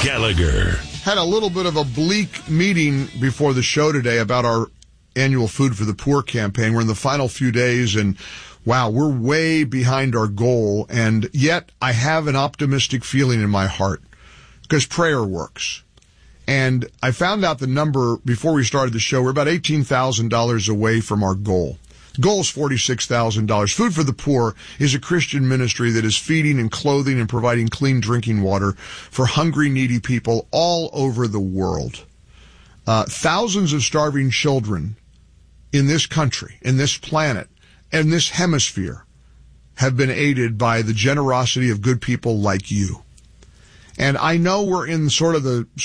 Gallagher. Had a little bit of a bleak meeting before the show today about our annual Food for the Poor campaign. We're in the final few days, and wow, we're way behind our goal, and yet I have an optimistic feeling in my heart because prayer works. And I found out the number before we started the show. We're about $18,000 away from our goal. Goal is $46,000. Food for the Poor is a Christian ministry that is feeding and clothing and providing clean drinking water for hungry, needy people all over the world. Thousands of starving children in this country, in this planet, and this hemisphere have been aided by the generosity of good people like you. And I know we're in sort of the